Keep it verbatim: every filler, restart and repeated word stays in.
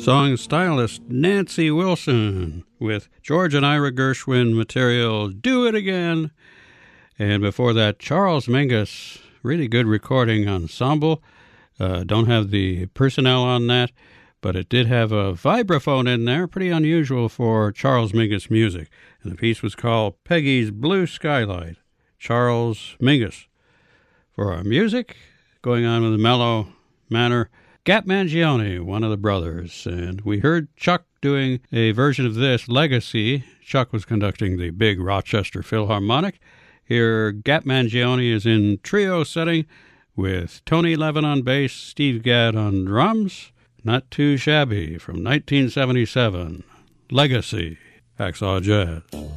Song stylist Nancy Wilson with George and Ira Gershwin material Do It Again. And before that, Charles Mingus, really good recording ensemble. Uh, don't have the personnel on that, but it did have a vibraphone in there, pretty unusual for Charles Mingus music. And the piece was called Peggy's Blue Skylight. Charles Mingus. For our music, going on with a mellow manner, Gap Mangione, one of the brothers. And we heard Chuck doing a version of this, Legacy. Chuck was conducting the big Rochester Philharmonic. Here, Gap Mangione is in trio setting with Tony Levin on bass, Steve Gadd on drums. Not too shabby, from nineteen seventy-seven. Legacy, Hacksaw Jazz.